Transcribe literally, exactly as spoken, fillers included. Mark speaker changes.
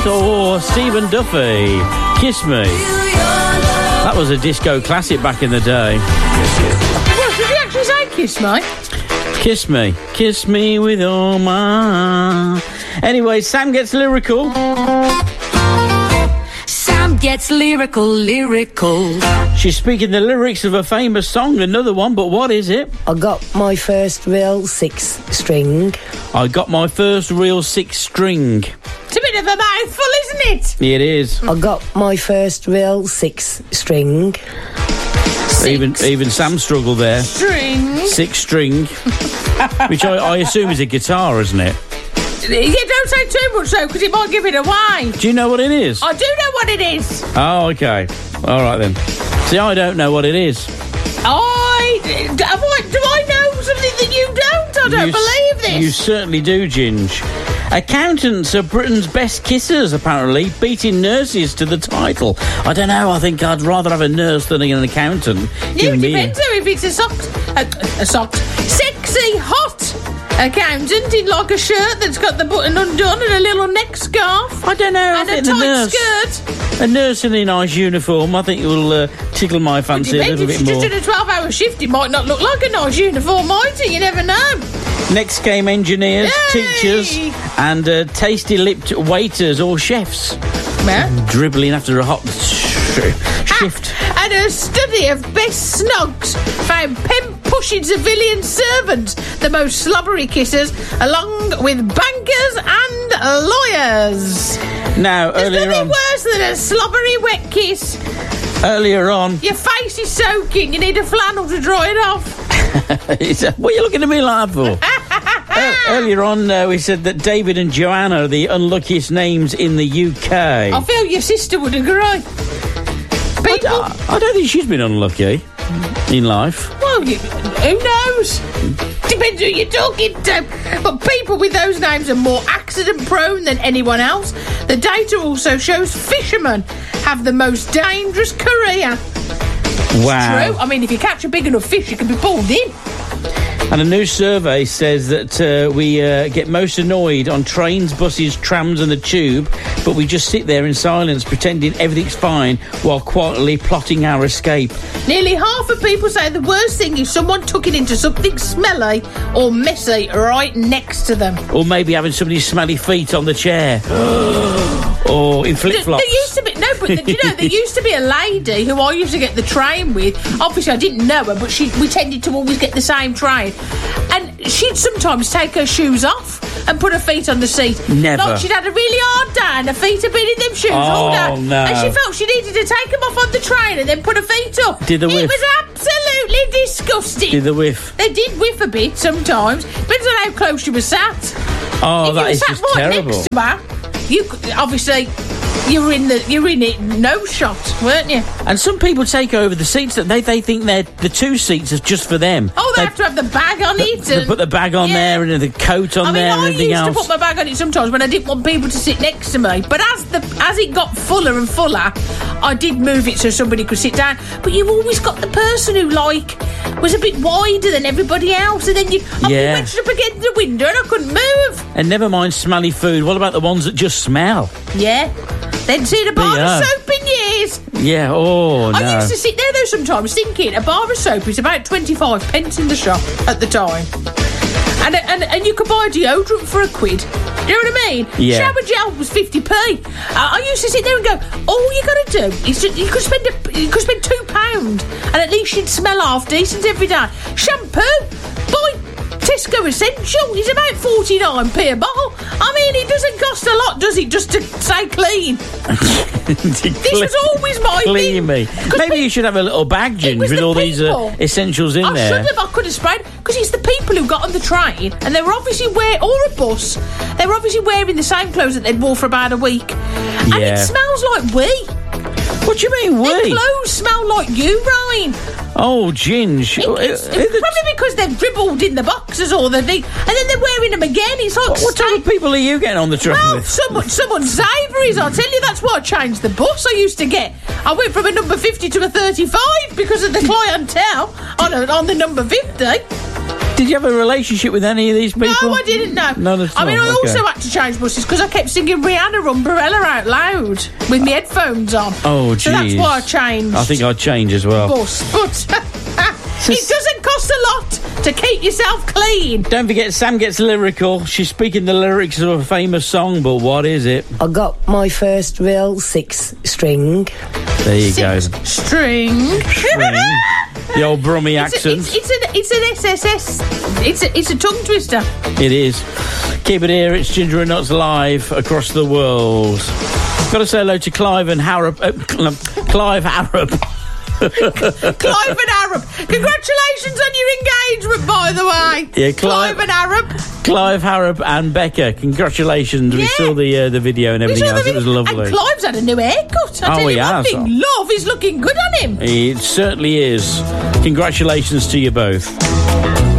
Speaker 1: Jones or Stephen Duffy. Kiss Me. That was a disco classic back in the day.
Speaker 2: What did he actually say, Kiss Me?
Speaker 1: Kiss me, kiss me with all my... Anyway, Sam gets lyrical.
Speaker 3: Sam gets lyrical, lyrical.
Speaker 1: She's speaking the lyrics of a famous song, another one, but what is it?
Speaker 4: I got my first real six string.
Speaker 1: I got my first real six string.
Speaker 2: It's a bit of a mouthful, isn't it?
Speaker 1: It is.
Speaker 4: I got my first real six string.
Speaker 2: Six.
Speaker 1: Even even Sam struggled there.
Speaker 2: String.
Speaker 1: Six string. Which I, I assume is a guitar, isn't it?
Speaker 2: Yeah, don't say too much though, because it might give it away.
Speaker 1: Do you know what it is?
Speaker 2: I do know what it is.
Speaker 1: Oh, okay. All right then. See, I don't know what it is.
Speaker 2: I... Do I, do I know something that you don't? I don't
Speaker 1: you,
Speaker 2: believe this.
Speaker 1: You certainly do, Ginge. Accountants are Britain's best kissers, apparently, beating nurses to the title. I don't know, I think I'd rather have a nurse than an accountant.
Speaker 2: It depends though, if it's a sock... A, a sock... Sexy, hot accountant in like a shirt that's got the button undone and a little neck scarf.
Speaker 1: I don't know.
Speaker 2: And
Speaker 1: I
Speaker 2: a
Speaker 1: think the
Speaker 2: tight
Speaker 1: nurse,
Speaker 2: skirt.
Speaker 1: A nurse in a nice uniform, I think it will uh, tickle my fancy a little bit
Speaker 2: more.
Speaker 1: more.
Speaker 2: If it's just in a twelve-hour shift, it might not look like a nice uniform, might it? You never know.
Speaker 1: Next came engineers,
Speaker 2: Yay!
Speaker 1: teachers, and uh, tasty-lipped waiters or chefs.
Speaker 2: Yeah.
Speaker 1: Dribbling after a hot sh- shift.
Speaker 2: Ah, and a study of best snogs found pimp-pushing civilian servants the most slobbery kissers, along with bankers and lawyers.
Speaker 1: Now,
Speaker 2: There's
Speaker 1: earlier
Speaker 2: nothing
Speaker 1: on...
Speaker 2: worse than a slobbery wet kiss.
Speaker 1: Earlier on...
Speaker 2: Your face is soaking. You need a flannel to dry it off.
Speaker 1: What are you looking at me like for? uh, earlier on, uh, we said that David and Joanna are the unluckiest names in the U K.
Speaker 2: I feel your sister would agree. People...
Speaker 1: I, I don't think she's been unlucky in life.
Speaker 2: Well, you, who knows? Depends who you're talking to. But people with those names are more accident-prone than anyone else. The data also shows fishermen have the most dangerous career.
Speaker 1: Wow.
Speaker 2: True. I mean, if you catch a big enough fish, you can be pulled in.
Speaker 1: And a new survey says that uh, we uh, get most annoyed on trains, buses, trams and the tube, but we just sit there in silence pretending everything's fine while quietly plotting our escape.
Speaker 2: Nearly half of people say the worst thing is someone tucking into something smelly or messy right next to them.
Speaker 1: Or maybe having somebody's smelly feet on the chair. Or in flip-flops.
Speaker 2: There used to be... No, but you know, there used to be a lady who I used to get the train with. Obviously, I didn't know her, but she we tended to always get the same train. And she'd sometimes take her shoes off and put her feet on the seat.
Speaker 1: Never.
Speaker 2: Like she'd had a really hard day and her feet had been in them shoes
Speaker 1: oh,
Speaker 2: all day.
Speaker 1: No.
Speaker 2: And she felt she needed to take them off on the train and then put her feet up.
Speaker 1: Did the whiff?
Speaker 2: It was absolutely disgusting.
Speaker 1: Did the whiff?
Speaker 2: They did whiff a bit sometimes. Depends on how close she was sat.
Speaker 1: Oh,
Speaker 2: if
Speaker 1: that
Speaker 2: you
Speaker 1: is
Speaker 2: sat
Speaker 1: just
Speaker 2: right
Speaker 1: terrible.
Speaker 2: Next to her, you could, obviously... You were in the, you're in it, no shot, weren't you?
Speaker 1: And some people take over the seats that they, they think they're the two seats are just for them.
Speaker 2: Oh, they,
Speaker 1: they
Speaker 2: have to have the bag on
Speaker 1: the,
Speaker 2: it.
Speaker 1: They
Speaker 2: and,
Speaker 1: put the bag on
Speaker 2: yeah.
Speaker 1: there and the coat on
Speaker 2: I mean,
Speaker 1: there and
Speaker 2: I
Speaker 1: everything
Speaker 2: used
Speaker 1: else.
Speaker 2: to put my bag on it sometimes when I didn't want people to sit next to me. But as the as it got fuller and fuller, I did move it so somebody could sit down. But you always got the person who, like, was a bit wider than everybody else. And then you I'd
Speaker 1: Yeah.
Speaker 2: be wedged up against the window and I couldn't move.
Speaker 1: And never mind smelly food. What about the ones that just smell?
Speaker 2: Yeah. They'd seen a bar
Speaker 1: Yeah.
Speaker 2: of soap in years.
Speaker 1: Yeah, oh, no.
Speaker 2: I used to sit there, though, sometimes thinking a bar of soap is about twenty-five pence in the shop at the time. And, and, and you could buy a deodorant for a quid. Do you know what I mean?
Speaker 1: Yeah.
Speaker 2: Shower gel was fifty p. Uh, I used to sit there and go, all you got to do is just, you could spend a, you could spend two pound and at least you'd smell half decent every day. Shampoo, buy Tesco Essential is about forty-nine p a bottle. I mean, it doesn't cost a lot, does it, just to stay clean? This was always my
Speaker 1: Clean
Speaker 2: thing.
Speaker 1: me. Maybe you should have a little bag, Ginge, with
Speaker 2: the
Speaker 1: all these uh,
Speaker 2: people.
Speaker 1: essentials in
Speaker 2: I
Speaker 1: there.
Speaker 2: should have, I could have sprayed, because it's the people who got on the train and they were obviously wearing, or a bus, they were obviously wearing the same clothes that they'd wore for about a week. And
Speaker 1: Yeah.
Speaker 2: it smells like wee.
Speaker 1: What do you mean,
Speaker 2: Their
Speaker 1: we?
Speaker 2: clothes smell like urine.
Speaker 1: Oh, Ginge.
Speaker 2: It, it's, it's probably because they've dribbled in the boxes or the thing, and then they're wearing them again. It's like
Speaker 1: What, what type of people are you getting on the train
Speaker 2: well,
Speaker 1: with?
Speaker 2: someone, someone's Sainsbury's. I'll tell you, that's why I changed the bus I used to get. I went from a number fifty to a thirty-five because of the clientele on a, on the number fifty.
Speaker 1: Did Did you have a relationship with any of these people?
Speaker 2: No, I didn't know.
Speaker 1: None at
Speaker 2: I mean,
Speaker 1: all,
Speaker 2: I
Speaker 1: okay.
Speaker 2: also had to change buses because I kept singing Rihanna Umbrella out loud with my headphones on.
Speaker 1: Oh,
Speaker 2: So that's
Speaker 1: jeez.
Speaker 2: why I changed
Speaker 1: I think I'd change as well.
Speaker 2: bus. But it doesn't cost a lot to keep yourself clean.
Speaker 1: Don't forget, Sam gets lyrical. She's speaking the lyrics of a famous song, but what is it?
Speaker 4: I got my first real six string.
Speaker 1: There you go.
Speaker 2: Six string.
Speaker 1: String. The old Brummy
Speaker 2: It's,
Speaker 1: accent.
Speaker 2: it's, it's, an, it's an S S S. It's a, it's a tongue twister.
Speaker 1: It is. Keep it here. It's Ginger and Nuts live across the world. Got to say hello to Clive and Harrop. Uh, Clive Harrop.
Speaker 2: Clive and Arab. Congratulations on your engagement, by the way.
Speaker 1: Yeah, Clive-
Speaker 2: Clive and Arab.
Speaker 1: Clive Harrop and Becca. Congratulations. We
Speaker 2: Yeah.
Speaker 1: saw the uh, the video and
Speaker 2: We
Speaker 1: everything
Speaker 2: saw
Speaker 1: else.
Speaker 2: the
Speaker 1: It was
Speaker 2: video.
Speaker 1: lovely.
Speaker 2: And Clive's had a new haircut. I
Speaker 1: Oh,
Speaker 2: tell
Speaker 1: he
Speaker 2: you one
Speaker 1: has.
Speaker 2: thing, love is looking good on him.
Speaker 1: It certainly is. Congratulations to you both.